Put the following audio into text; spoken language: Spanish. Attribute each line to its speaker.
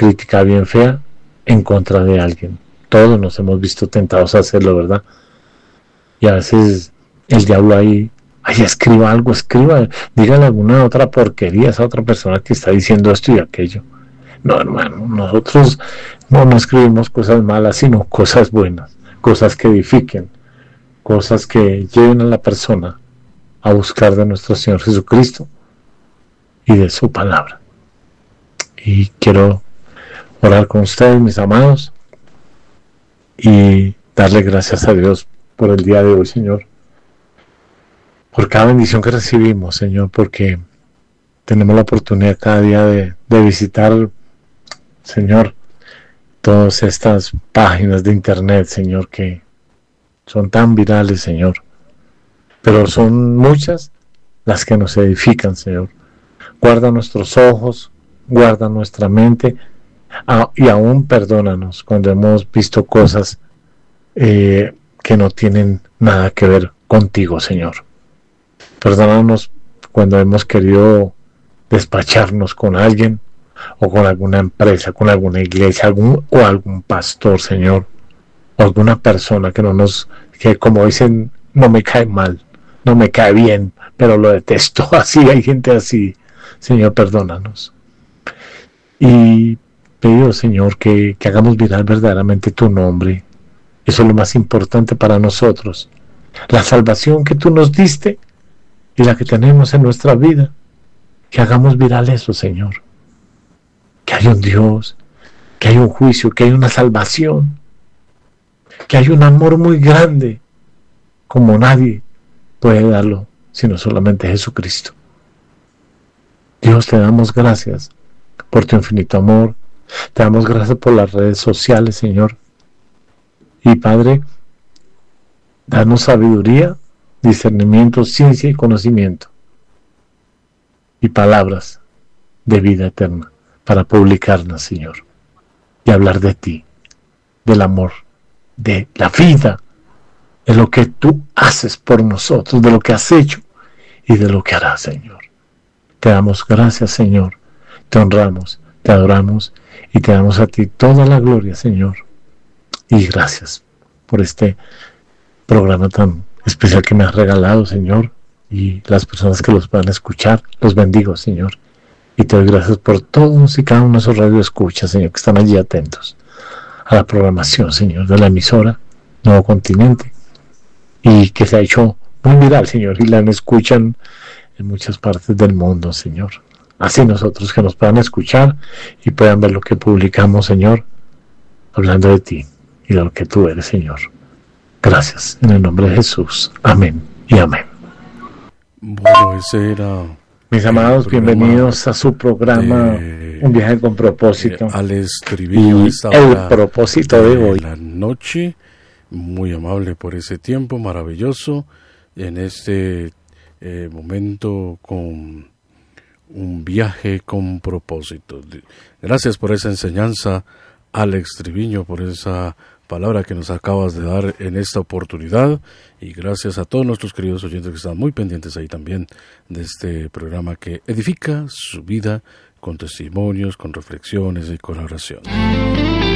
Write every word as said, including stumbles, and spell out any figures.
Speaker 1: crítica bien fea en contra de alguien. Todos nos hemos visto tentados a hacerlo, ¿verdad? Y a veces el diablo ahí, ahí escriba algo, escriba, dígale alguna otra porquería a esa otra persona que está diciendo esto y aquello. No, hermano, nosotros no, no escribimos cosas malas, sino cosas buenas, cosas que edifiquen, cosas que lleven a la persona a buscar de nuestro Señor Jesucristo y de su palabra. Y quiero orar con ustedes, mis amados, y darle gracias a Dios por el día de hoy, Señor, por cada bendición que recibimos, Señor, porque tenemos la oportunidad cada día de, de visitar, Señor, todas estas páginas de internet, Señor, que son tan virales, Señor, pero son muchas las que nos edifican, Señor. Guarda nuestros ojos, guarda nuestra mente, ah, y aún perdónanos cuando hemos visto cosas eh, que no tienen nada que ver contigo, Señor. Perdónanos cuando hemos querido despacharnos con alguien o con alguna empresa, con alguna iglesia, algún o algún pastor, Señor, o alguna persona que no nos, que como dicen, no me cae mal, no me cae bien, pero lo detesto. Así hay gente así. Señor, perdónanos. Y pido, Señor, que, que hagamos viral verdaderamente tu nombre. Eso es lo más importante para nosotros. La salvación que tú nos diste y la que tenemos en nuestra vida. Que hagamos viral eso, Señor. Que hay un Dios, que hay un juicio, que hay una salvación, que hay un amor muy grande, como nadie puede darlo, sino solamente Jesucristo. Dios, te damos gracias por tu infinito amor, te damos gracias por las redes sociales, Señor. Y Padre, danos sabiduría, discernimiento, ciencia y conocimiento, y palabras de vida eterna para publicarlas, Señor, y hablar de ti, del amor, de la vida, de lo que tú haces por nosotros, de lo que has hecho y de lo que harás, Señor. Te damos gracias, Señor, te honramos, te adoramos y te damos a ti toda la gloria, Señor. Y gracias por este programa tan especial que me has regalado, Señor, y las personas que los van a escuchar, los bendigo, Señor. Y te doy gracias por todos y cada uno de esos radioescuchas, Señor, que están allí atentos a la programación, Señor, de la emisora Nuevo Continente, y que se ha hecho muy viral, Señor, y la escuchan en muchas partes del mundo, Señor. Así nosotros que nos puedan escuchar y puedan ver lo que publicamos, Señor, hablando de ti y de lo que tú eres, Señor. Gracias, en el nombre de Jesús. Amén y amén.
Speaker 2: Bueno, ese era...
Speaker 1: Mis amados, bienvenidos a su programa de, Un viaje con propósito.
Speaker 2: Alex Triviño,
Speaker 1: y el propósito de, de hoy.
Speaker 2: La noche, muy amable por ese tiempo maravilloso en este eh, momento con un viaje con propósito. Gracias por esa enseñanza, Alex Triviño, por esa palabra que nos acabas de dar en esta oportunidad, y gracias a todos nuestros queridos oyentes que están muy pendientes ahí también de este programa que edifica su vida con testimonios, con reflexiones y con oración.